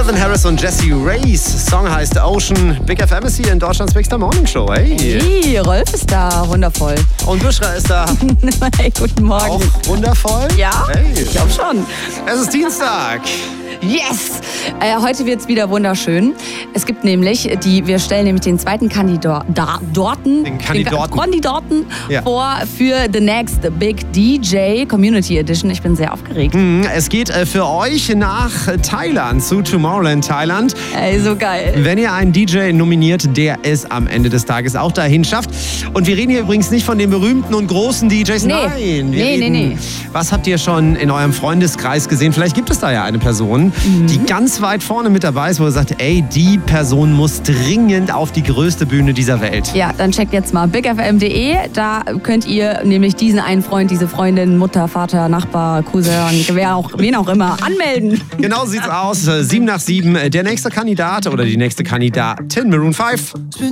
Calvin Harris und Jessie Reyes. Song heißt Ocean. Big FM ist hier in Deutschlands Big Star Morning Show. Hey. Hey, Rolf ist da. Wundervoll. Und Bushra ist da. Hey, guten Morgen. Auch wundervoll? Ja, Hey. ich glaube schon. Es ist Dienstag. Yes! Heute wird es wieder wunderschön. Es gibt nämlich, wir stellen nämlich den zweiten Kandidaten Ja. vor für The Next Big DJ Community Edition. Ich bin sehr aufgeregt. Es geht für euch nach Thailand, zu Tomorrowland Thailand. Ey, so geil. Wenn ihr einen DJ nominiert, der es am Ende des Tages auch dahin schafft. Und wir reden hier übrigens nicht von den berühmten und großen DJs. Nee. Nein. Nee. Was habt ihr schon in eurem Freundeskreis gesehen? Vielleicht gibt es da ja eine Person, die ganz weit vorne mit dabei ist, wo ihr sagt, ey, die Person muss dringend auf die größte Bühne dieser Welt. Ja, dann checkt jetzt mal bigfm.de. Da könnt ihr nämlich diesen einen Freund, diese Freundin, Mutter, Vater, Nachbar, Cousin, wen auch immer, anmelden. Genau sieht's aus. 7 nach 7. Der nächste Kandidat oder die nächste Kandidatin, Maroon 5.